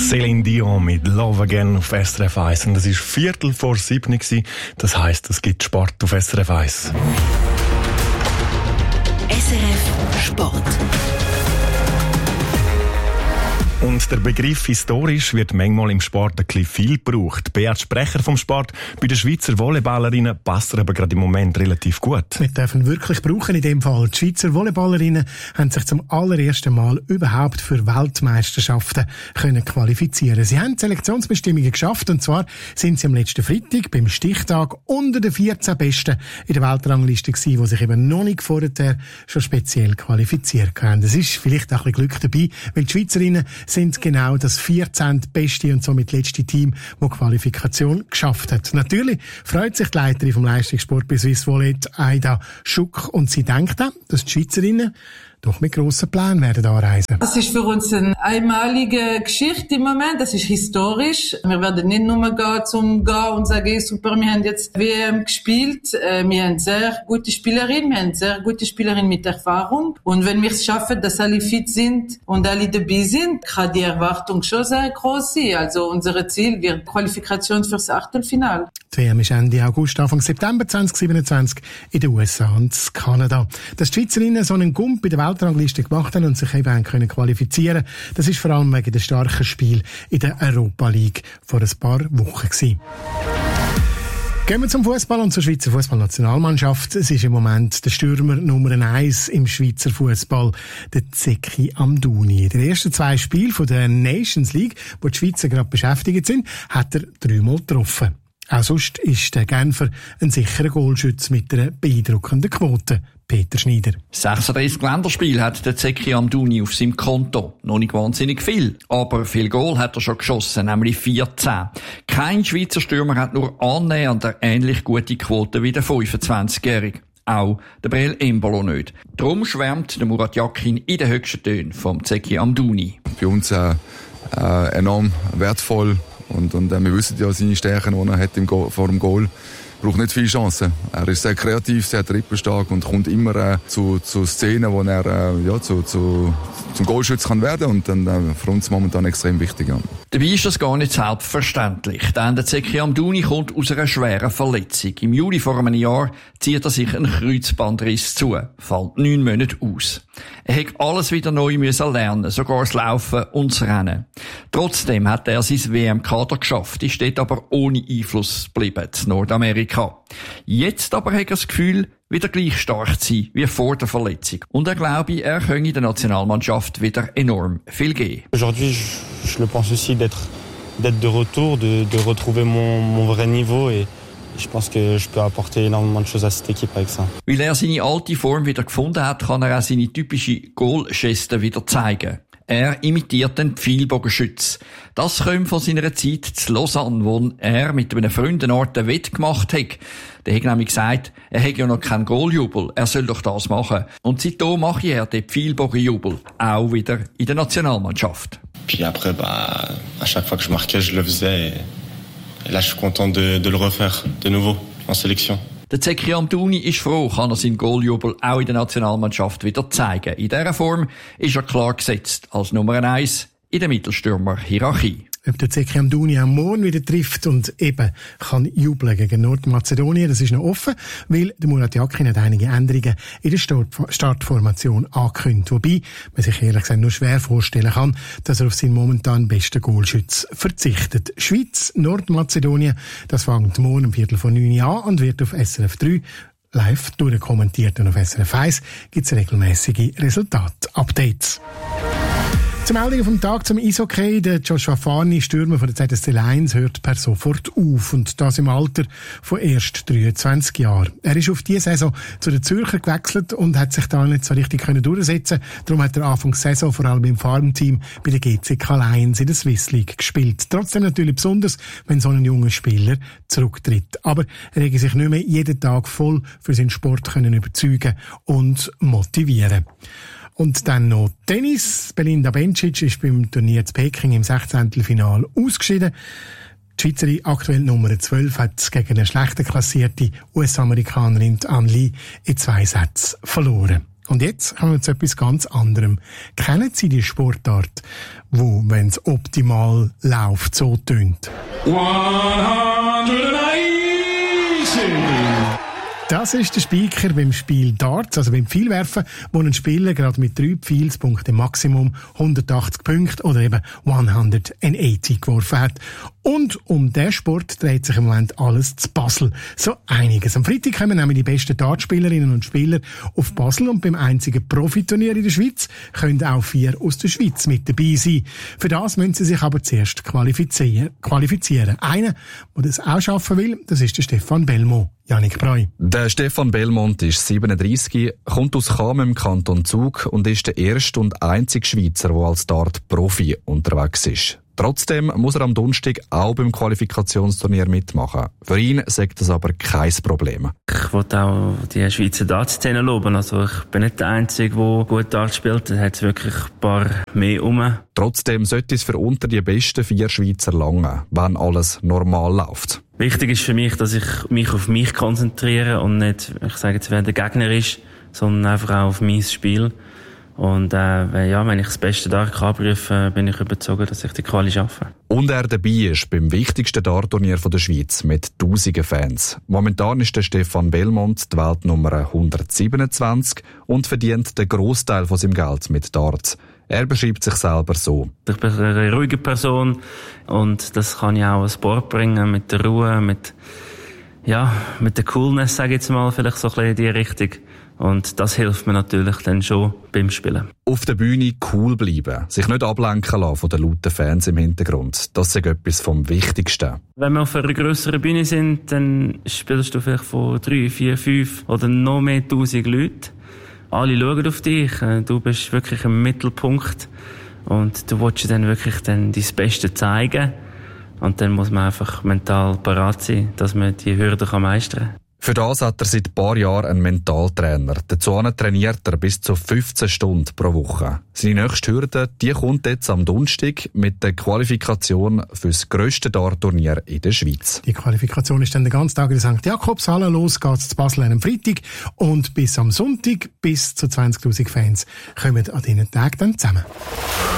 Céline Dion mit Love Again auf SRF 1. Und es war 6:45. Das heisst, es gibt Sport auf SRF 1. SRF Sport. Und der Begriff historisch wird manchmal im Sport ein bisschen viel gebraucht. Beat Sprecher vom Sport, bei den Schweizer Volleyballerinnen passt er aber gerade im Moment relativ gut. Wir dürfen wirklich brauchen in dem Fall. Die Schweizer Volleyballerinnen haben sich zum allerersten Mal überhaupt für Weltmeisterschaften können qualifizieren. Sie haben Selektionsbestimmungen geschafft, und zwar sind sie am letzten Freitag beim Stichtag unter den 14 Besten in der Weltrangliste gewesen, die sich eben noch nicht vorher schon speziell qualifiziert haben. Es ist vielleicht auch ein bisschen Glück dabei, weil die Schweizerinnen sind genau das 14. beste und somit letzte Team, das die Qualifikation geschafft hat. Natürlich freut sich die Leiterin vom Leistungssport bei Swiss Volley, Aida Schuck, und sie denkt auch, dass die Schweizerinnen doch mit grossen Plänen werden anreisen. Das ist für uns eine einmalige Geschichte im Moment. Das ist historisch. Wir werden nicht nur gehen und sagen, super, wir haben jetzt WM gespielt. Wir haben sehr gute Spielerinnen, mit Erfahrung. Und wenn wir es schaffen, dass alle fit sind und alle dabei sind, kann die Erwartung schon sehr groß sein. Also unser Ziel wird Qualifikation fürs Achtelfinale. Die WM ist Ende August, Anfang September 2027 in den USA und Kanada. Dass die Schweizerinnen so einen Gump bei der Weltrangliste gemacht haben und sich eben können qualifizieren, das ist vor allem wegen des starken Spiel in der Europa League vor ein paar Wochen gewesen. Gehen wir zum Fußball und zur Schweizer Fußballnationalmannschaft. Es ist im Moment der Stürmer Nummer 1 im Schweizer Fußball, der Zeki Amdouni. In den ersten 2 Spielen von der Nations League, wo die Schweizer gerade beschäftigt sind, hat er 3-mal getroffen. Auch sonst ist der Genfer ein sicherer Goalschütze mit einer beeindruckenden Quote. Peter Schneider. 36 Länderspiele hat der Zeki Amdouni auf seinem Konto. Noch nicht wahnsinnig viel, aber viel Goal hat er schon geschossen, nämlich 14. Kein Schweizer Stürmer hat nur annähernd eine ähnlich gute Quote wie der 25-Jährige. Auch der Breel Embolo nicht. Darum schwärmt der Murat Yakin in den höchsten Tönen vom Zeki Amdouni. Bei uns enorm wertvoll. Und wir wissen ja seine Stärken, die er hat vor dem Goal. Braucht nicht viele Chancen. Er ist sehr kreativ, sehr trippelstark und kommt immer zu Szenen, wo er zum Goalschütz kann werden, und dann für uns momentan extrem wichtig. Ja. Dabei ist das gar nicht selbstverständlich, denn der Zeki Amdouni kommt aus einer schweren Verletzung. Im Juli vor einem Jahr zieht er sich einen Kreuzbandriss zu, fällt 9 Monate aus. Er hat alles wieder neu müssen lernen, sogar das Laufen und das Rennen. Trotzdem hat er sein WM-Kader geschafft, ist dort aber ohne Einfluss geblieben, in Nordamerika. Jetzt aber hat er das Gefühl, wieder gleich stark zu sein wie vor der Verletzung. Und er glaube, er könne der Nationalmannschaft wieder enorm viel geben. Aujourd'hui, je le pense aussi d'être de retour, de retrouver mon vrai niveau, et je pense que je peux apporter énormément de choses à cette équipe avec ça. Weil er seine alte Form wieder gefunden hat, kann er auch seine typische Goal-Geste wieder zeigen. Er imitiert den Pfeilbogenschütz. Das kommt von seiner Zeit zu Lausanne, wo er mit einem Freund eine Art Wett gemacht hat. Der hat nämlich gesagt, er hat ja noch keinen Goaljubel, er soll doch das machen. Und seitdem mache er den Pfeilbogenjubel, auch wieder in der Nationalmannschaft. Puis après, à chaque fois que je marquais, je le faisais. Et là, je suis content de le refaire de nouveau en sélection. Der Zeki Amdouni ist froh, kann er seinen Goaljubel auch in der Nationalmannschaft wieder zeigen. In dieser Form ist er klar gesetzt als Nummer 1 in der Mittelstürmer-Hierarchie. Ob der Zeki Amdouni am morgen wieder trifft und eben kann jubeln gegen Nordmazedonien, das ist noch offen, weil der Murat Yakin hat einige Änderungen in der Startformation angekündigt. Wobei man sich ehrlich gesagt nur schwer vorstellen kann, dass er auf seinen momentan besten Goalschütz verzichtet. Schweiz, Nordmazedonien, das fängt morgen um 8:45 an und wird auf SRF 3 live durchkommentiert. Und auf SRF 1 gibt es regelmäßige Resultat-Updates. Zur Meldung vom Tag zum Eishockey. Der Joshua Farni, Stürmer von der ZSC Lions, hört per sofort auf. Und das im Alter von erst 23 Jahren. Er ist auf diese Saison zu den Zürcher gewechselt und hat sich da nicht so richtig durchsetzen können. Darum hat er Anfang der Saison vor allem im Farmteam bei der GCK Lions in der Swiss League gespielt. Trotzdem natürlich besonders, wenn so ein junger Spieler zurücktritt. Aber er rege sich nicht mehr jeden Tag voll für seinen Sport können überzeugen und motivieren. Und dann noch Tennis. Belinda Bencic ist beim Turnier zu Peking im 16. Finale ausgeschieden. Die Schweizerin, aktuell Nummer 12, hat gegen eine schlechter klassierte US-Amerikanerin Anne Lee in 2 Sätzen verloren. Und jetzt kommen wir zu etwas ganz anderem. Kennen Sie die Sportart, wo, wenn es optimal läuft, so tönt? 180! Das ist der Speaker beim Spiel Darts, also beim Pfeilwerfen, wo ein Spieler gerade mit 3 Pfeilspunkten Maximum 180 Punkte oder eben 180 geworfen hat. Und um diesen Sport dreht sich im Moment alles zu Basel. So einiges. Am Freitag kommen nämlich die besten Dartspielerinnen und Spieler auf Basel und beim einzigen Profiturnier in der Schweiz können auch 4 aus der Schweiz mit dabei sein. Für das müssen sie sich aber zuerst qualifizieren. Einer, der das auch schaffen will, das ist der Stefan Belmont. Janik Breu. Der Stefan Belmont ist 37, kommt aus Cham im Kanton Zug und ist der erste und einzige Schweizer, der als Dart-Profi unterwegs ist. Trotzdem muss er am Donnerstag auch beim Qualifikationsturnier mitmachen. Für ihn sagt das aber kein Problem. Ich wollte auch die Schweizer Dart-Szene loben. Also ich bin nicht der Einzige, der gut Dart spielt. Da hat es wirklich ein paar mehr rum. Trotzdem sollte es für unter die besten 4 Schweizer langen, wenn alles normal läuft. Wichtig ist für mich, dass ich mich auf mich konzentriere und nicht, ich sage jetzt, wer der Gegner ist, sondern einfach auch auf mein Spiel. Und wenn ich das Beste Dart abrufe, bin ich überzeugt, dass ich die Quali schaffe. Und er dabei ist beim wichtigsten Dartturnier der Schweiz mit tausenden Fans. Momentan ist der Stefan Belmont die Weltnummer 127 und verdient den Grossteil von seinem Geld mit Darts. Er beschreibt sich selber so. Ich bin eine ruhige Person und das kann ich auch an Sport bringen, mit der Ruhe, mit der Coolness, sage ich jetzt mal, vielleicht so ein bisschen in die Richtung. Und das hilft mir natürlich dann schon beim Spielen. Auf der Bühne cool bleiben, sich nicht ablenken lassen von den lauten Fans im Hintergrund. Das ist etwas vom Wichtigsten. Wenn wir auf einer grösseren Bühne sind, dann spielst du vielleicht von 3, 4, 5 oder noch mehr 1000 Leuten. Alle schauen auf dich, du bist wirklich im Mittelpunkt und du willst dann wirklich dein Bestes zeigen. Und dann muss man einfach mental parat sein, dass man die Hürden meistern kann. Für das hat er seit ein paar Jahren einen Mentaltrainer. Dazu trainiert er bis zu 15 Stunden pro Woche. Seine nächste Hürde, die kommt jetzt am Donnerstag mit der Qualifikation für das grösste Dartturnier in der Schweiz. Die Qualifikation ist dann den ganzen Tag in der St. Jakobshalle. Los geht's zu Basel am Freitag. Und bis am Sonntag, bis zu 20.000 Fans kommen an diesen Tagen dann zusammen.